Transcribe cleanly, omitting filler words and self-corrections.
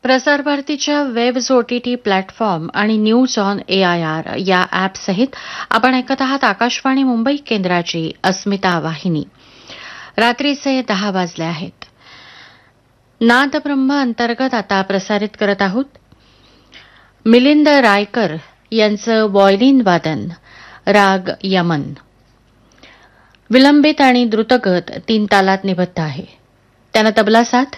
प्रसार भारतीच्या webs OTT platform आणि न्यूज ऑन AIR या ॲपसहित आपण ऐकत आहात आकाशवाणी मुंबई केंद्राची अस्मिता वाहिनी. रात्रीचे 10 वाजले आहेत. नादब्रह्म अंतर्गत आता प्रसारित करत आहोत मिलिंद रायकर यांचं व्हायोलिन वादन, राग यमन. विलंबित आणि द्रुतगत 3 तालात निबद्ध आहे. त्यांना तबला साथ